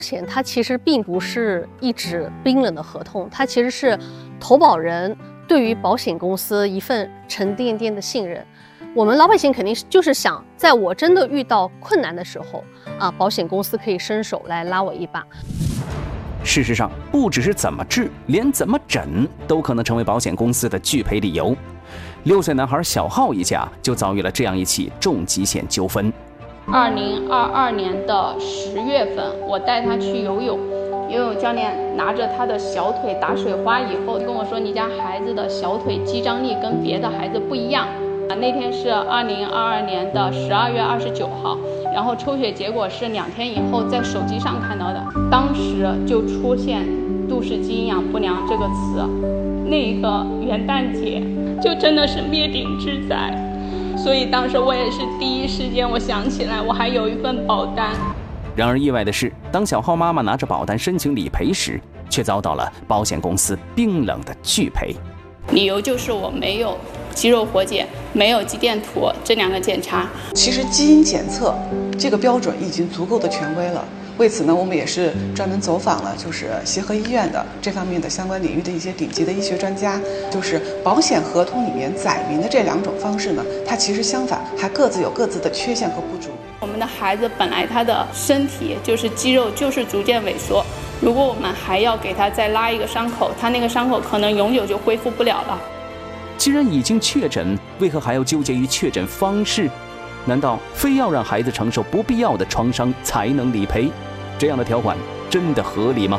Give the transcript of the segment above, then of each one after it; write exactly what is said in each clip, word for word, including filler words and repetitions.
险它其实并不是一纸冰冷的合同，它其实是投保人对于保险公司一份沉甸甸的信任。我们老百姓肯定是就是想，在我真的遇到困难的时候啊，保险公司可以伸手来拉我一把。 事实上，不只是怎么治，连怎么诊都可能成为保险公司的拒赔理由。六岁男孩小浩一家就遭遇了这样一起重疾险纠纷。 二零二二年的十月份，我带他去游泳，游泳教练拿着他的小腿打水花以后跟我说：“你家孩子的小腿肌张力跟别的孩子不一样。”啊，那天是二零二二年的十二月二十九号，然后抽血结果是两天以后在手机上看到的，当时就出现杜氏肌营养不良这个词，那个元旦节就真的是灭顶之灾。所以当时我也是第一时间，我想起来我还有一份保单。 然而意外的是，当小浩妈妈拿着保单申请理赔时，却遭到了保险公司冰冷的拒赔。 理由就是我没有肌肉活检，没有肌电图这两个检查。 其实基因检测这个标准已经足够的权威了。为此呢，我们也是专门走访了就是协和医院的这方面的相关领域的一些顶级的医学专家。就是保险合同里面载明的这两种方式呢，它其实相反，还各自有各自的缺陷和不足。 我们的孩子本来他的身体就是肌肉就是逐渐萎缩，如果我们还要给他再拉一个伤口，他那个伤口可能永久就恢复不了了。 既然已经确诊，为何还要纠结于确诊方式？难道非要让孩子承受不必要的创伤才能理赔？这样的条款真的合理吗？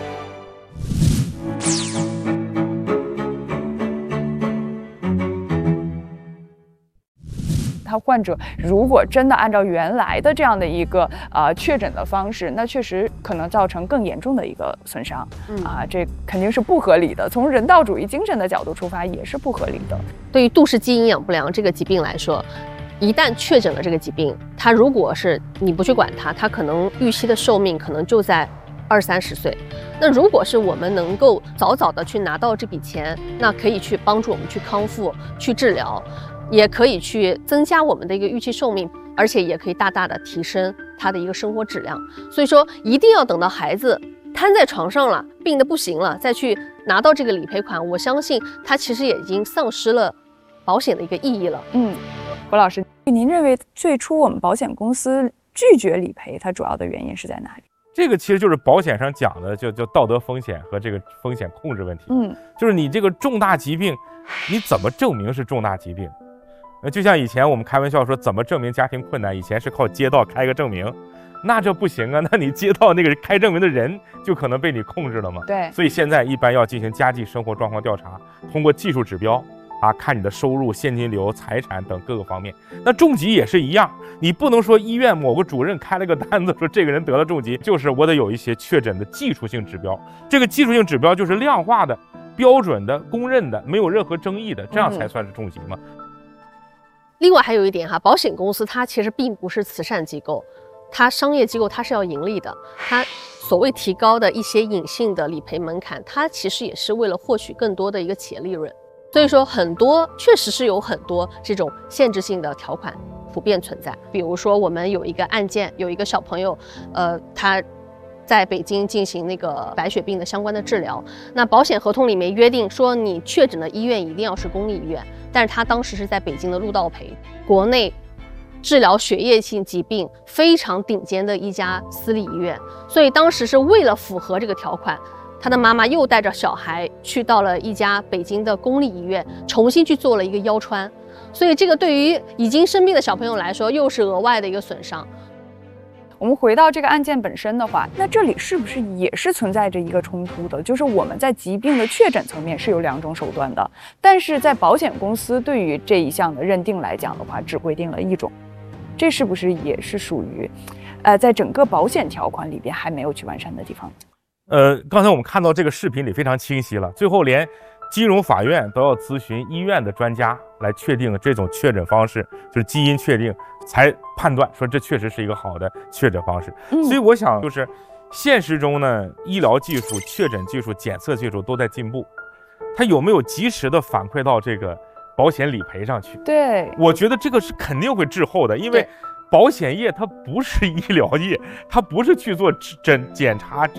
他患者如果真的按照原来的这样的一个呃确诊的方式，那确实可能造成更严重的一个损伤，嗯啊，这肯定是不合理的。从人道主义精神的角度出发，也是不合理的。 对于杜氏肌营养不良这个疾病来说，一旦确诊了这个疾病，它如果是你不去管它，它可能预期的寿命可能就在二三十岁。那如果是我们能够早早的去拿到这笔钱，那可以去帮助我们去康复、去治疗，也可以去增加我们的一个预期寿命，而且也可以大大的提升他的一个生活质量。所以说，一定要等到孩子瘫在床上了，病得不行了，再去拿到这个理赔款，我相信他其实也已经丧失了保险的一个意义了。 嗯，胡老师，您认为最初我们保险公司拒绝理赔，它主要的原因是在哪里？ 这个其实就是保险上讲的，就叫道德风险和这个风险控制问题。嗯，就是你这个重大疾病，你怎么证明是重大疾病？呃，就像以前我们开玩笑说，怎么证明家庭困难？以前是靠街道开个证明，那这不行啊！那你街道那个开证明的人就可能被你控制了嘛。 对， 所以现在一般要进行家计生活状况调查，通过技术指标啊，看你的收入、现金流、财产等各个方面。那重疾也是一样，你不能说医院某个主任开了个单子说这个人得了重疾，就是我得有一些确诊的技术性指标。这个技术性指标就是量化的、标准的、公认的，没有任何争议的，这样才算是重疾嘛。嗯， 另外还有一点哈，保险公司它其实并不是慈善机构，它商业机构它是要盈利的，它所谓提高的一些隐性的理赔门槛，它其实也是为了获取更多的一个企业利润。所以说很多确实是有很多这种限制性的条款普遍存在。比如说我们有一个案件，有一个小朋友，呃，他在北京进行那个白血病的相关的治疗，那保险合同里面约定说你确诊的医院一定要是公立医院，但是他当时是在北京的陆道培，国内治疗血液性疾病非常顶尖的一家私立医院，所以当时是为了符合这个条款，他的妈妈又带着小孩去到了一家北京的公立医院，重新去做了一个腰穿，所以这个对于已经生病的小朋友来说又是额外的一个损伤。 我们回到这个案件本身的话，那这里是不是也是存在着一个冲突的？就是我们在疾病的确诊层面是有两种手段的，但是在保险公司对于这一项的认定来讲的话，只规定了一种，这是不是也是属于，呃，在整个保险条款里边还没有去完善的地方？ 呃，刚才我们看到这个视频里非常清晰了，最后连金融法院都要咨询医院的专家来确定这种确诊方式，就是基因确定，才判断说这确实是一个好的确诊方式。嗯，所以我想就是现实中呢，医疗技术、确诊技术、检测技术都在进步，它有没有及时的反馈到这个保险理赔上去？ 对， 我觉得这个是肯定会滞后的，因为保险业它不是医疗业，它不是去做诊检查。